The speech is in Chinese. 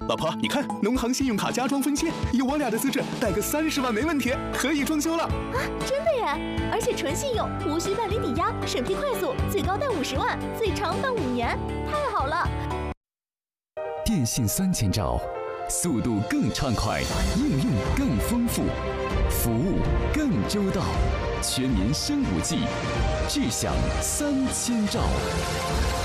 老婆，你看，农行信用卡加装分期，以我俩的资质，贷个30万没问题，可以装修了。 啊，真的耶！而且纯信用，无需办理抵押，审批快速，最高贷50万，最长办5年，太好了！ 电信3000兆，速度更畅快，应用更丰富，服务更周到，全民升5G，智享3000兆。